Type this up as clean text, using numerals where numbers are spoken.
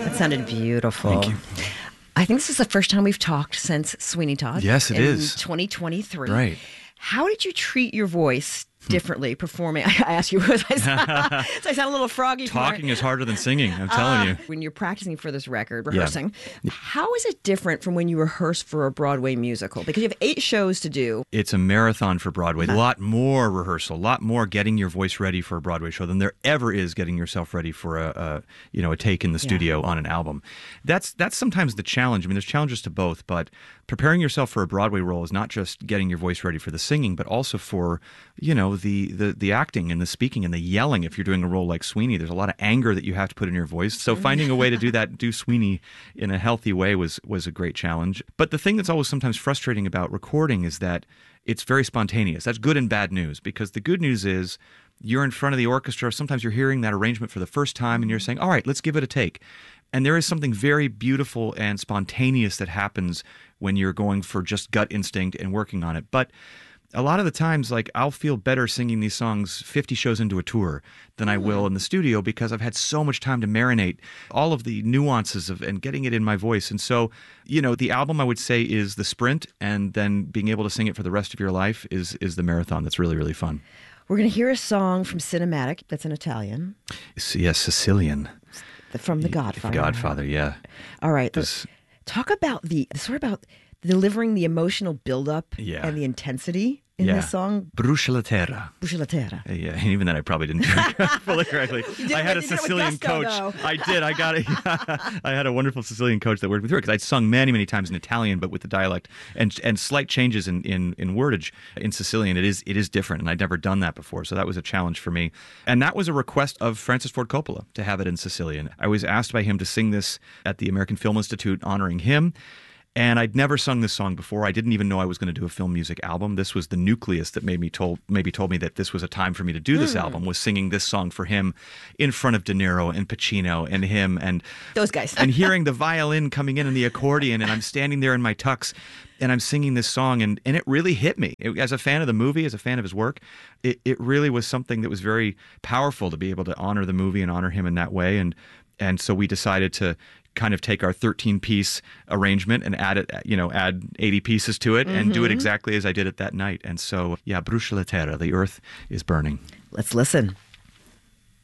That sounded beautiful. Thank you. I think this is the first time we've talked since Sweeney Todd. Yes, it is. 2023. Right. How did you treat your voice differently performing? I asked you, so I sound a little froggy. Talking is harder than singing, I'm telling you. When you're practicing for this record, rehearsing, how is it different from when you rehearse for a Broadway musical? Because you have 8 shows to do. It's a marathon for Broadway. A lot more rehearsal, a lot more getting your voice ready for a Broadway show than there ever is getting yourself ready for a take in the studio on an album. That's sometimes the challenge. I mean, there's challenges to both, but preparing yourself for a Broadway role is not just getting your voice ready for the singing, but also for, the acting and the speaking and the yelling. If you're doing a role like Sweeney, there's a lot of anger that you have to put in your voice. So finding a way to do Sweeney in a healthy way was a great challenge. But the thing that's always sometimes frustrating about recording is that it's very spontaneous. That's good and bad news, because the good news is you're in front of the orchestra. Sometimes you're hearing that arrangement for the first time and you're saying, all right, let's give it a take. And there is something very beautiful and spontaneous that happens when you're going for just gut instinct and working on it. But a lot of the times, like, I'll feel better singing these songs 50 shows into a tour than I will in the studio, because I've had so much time to marinate all of the nuances and getting it in my voice. And so, the album, I would say, is the sprint, and then being able to sing it for the rest of your life is the marathon. That's really, really fun. We're going to hear a song from Cinematic that's in Italian. Yes, Sicilian. From The Godfather. The Godfather, yeah. All right. Talk about about delivering the emotional buildup and the intensity in this song. Brucia la terra. Brucia la terra. Yeah, and even then I probably didn't do it fully correctly. I had a Sicilian coach. I did. I got it. I had a wonderful Sicilian coach that worked with her, because I'd sung many, many times in Italian, but with the dialect and slight changes in wordage in Sicilian. It is different, and I'd never done that before, so that was a challenge for me. And that was a request of Francis Ford Coppola to have it in Sicilian. I was asked by him to sing this at the American Film Institute honoring him. And I'd never sung this song before. I didn't even know I was going to do a film music album. This was the nucleus that maybe told me that this was a time for me to do this album, was singing this song for him in front of De Niro and Pacino and him and those guys. And hearing the violin coming in and the accordion, and I'm standing there in my tux and I'm singing this song, and it really hit me. As a fan of the movie, as a fan of his work, it really was something that was very powerful to be able to honor the movie and honor him in that way. And so we decided to kind of take our 13-piece arrangement and add 80 pieces to it and do it exactly as I did it that night. And so, Brucia la terra, the earth is burning. Let's listen.